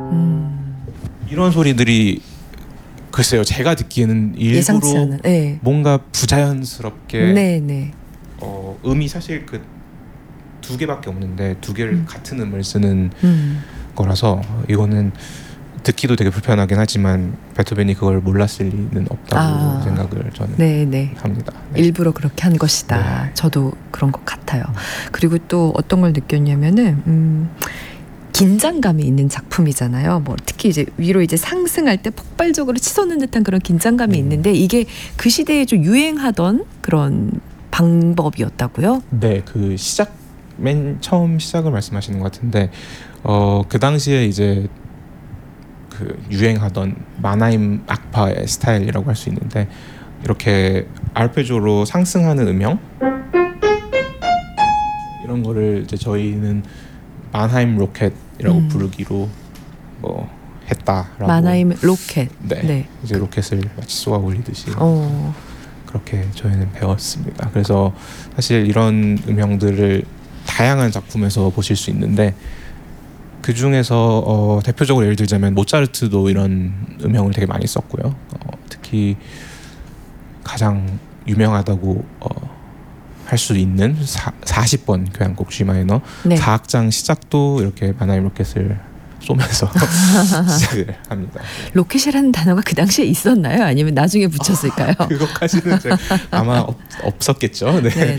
이런 소리들이 글쎄요, 제가 듣기에는 예상치 일부러 않은, 네. 뭔가 부자연스럽게 네네. 음이 사실 그 두 개밖에 없는데 두 개를 같은 음을 쓰는 거라서 이거는 듣기도 되게 불편하긴 하지만 베토벤이 그걸 몰랐을 리는 없다고 생각을 저는 네네. 합니다. 네. 일부러 그렇게 한 것이다. 네. 저도 그런 것 같아요. 그리고 또 어떤 걸 느꼈냐면은 긴장감이 있는 작품이잖아요. 뭐 특히 이제 위로 이제 상승할 때 폭발적으로 치솟는 듯한 그런 긴장감이 있는데 이게 그 시대에 좀 유행하던 그런 방법이었다고요? 네, 그 맨 처음 시작을 말씀하시는 것 같은데 그 당시에 이제 그 유행하던 마나임 악파의 스타일이라고 할 수 있는데 이렇게 알페조로 상승하는 음형 이런 거를 이제 저희는 만하임 로켓이라고 부르기로 했다라고. 마나임 로켓. 네, 네. 이제 로켓을 마치 쏘아 올리듯이 그렇게 저희는 배웠습니다. 그래서 사실 이런 음형들을 다양한 작품에서 보실 수 있는데 그 중에서 대표적으로 예를 들자면 모차르트도 이런 음형을 되게 많이 썼고요. 특히 가장 유명하다고 할 수 있는 40번 교향곡 G 마이너 네. 4악장 시작도 이렇게 마나임 로켓을 쏘면서 시작을 합니다. 로켓이라는 단어가 그 당시에 있었나요? 아니면 나중에 붙였을까요? 그것까지는 아마 없었겠죠. 네. 네.